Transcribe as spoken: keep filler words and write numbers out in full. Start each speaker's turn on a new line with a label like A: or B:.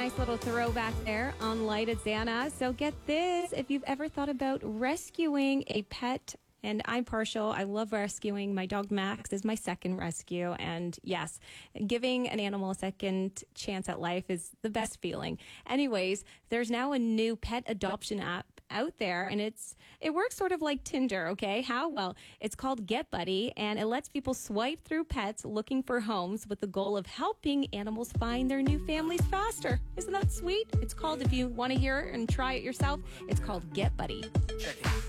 A: nice little throwback there on Light at Xana. So get this, if you've ever thought about rescuing a pet, and I'm partial, I love rescuing. My dog Max is my second rescue. And yes, giving an animal a second chance at life is the best feeling. Anyways, there's now a new pet adoption app out there, and it's it works sort of like Tinder. Okay, how? Well, it's called Get Buddy, and it lets people swipe through pets looking for homes with the goal of helping animals find their new families faster. Isn't that sweet? It's called, if you want to hear it and try it yourself, it's called Get Buddy.